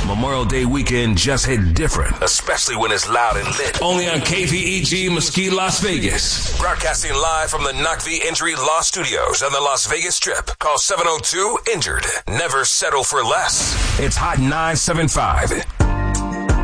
Memorial Day weekend just hit different, especially when it's loud and lit. Only on KVEG Mesquite, Las Vegas. Broadcasting live from the Knock the Injury Law Studios on the Las Vegas Strip. Call 702-INJURED. Never settle for less. It's Hot 975.